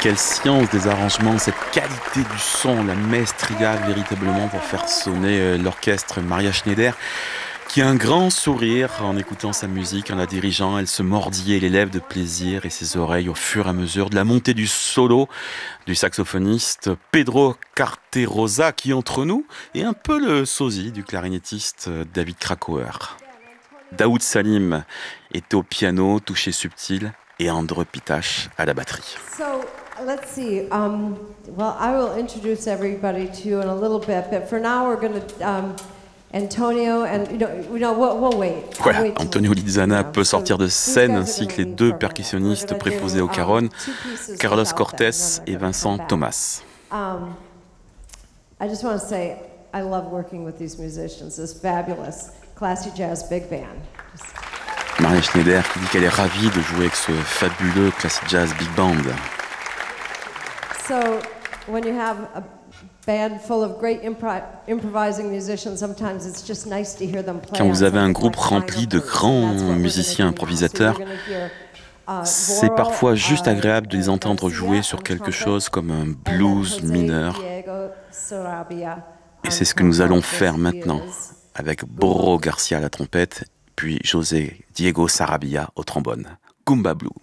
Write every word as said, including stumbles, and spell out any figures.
Quelle science des arrangements, cette qualité du son, la maestria véritablement pour faire sonner l'orchestre. Maria Schneider qui a un grand sourire en écoutant sa musique, en la dirigeant. Elle se mordillait les lèvres de plaisir et ses oreilles au fur et à mesure de la montée du solo du saxophoniste Pedro Carterosa qui entre nous est un peu le sosie du clarinettiste David Krakauer. Daoud Salim était au piano, touché subtil, et Andre Pitache à la batterie. So, let's see. Um, well, I will introduce everybody to you in a little bit, but for now we're going to um, Antonio and you know, you know we'll, we'll wait. Voilà, wait Antonio Lizana peut sortir de scène ainsi que les deux percussionnistes préposés au caron, Carlos Cortés et Vincent Thomas. Um, I just want to say I love working with these musicians. This fabulous classy jazz big band. Just... Maria Schneider qui dit qu'elle est ravie de jouer avec ce fabuleux classic jazz big band. So, when you have a band full of great impro- improvising musicians, sometimes it's just nice to hear them play. Quand vous avez un groupe rempli de grands musiciens improvisateurs, c'est parfois juste agréable de les entendre jouer sur quelque chose comme un blues mineur. Et c'est ce que nous allons faire maintenant avec Borro Garcia à la trompette, puis José Diego Sarabia au trombone. Goomba Blue.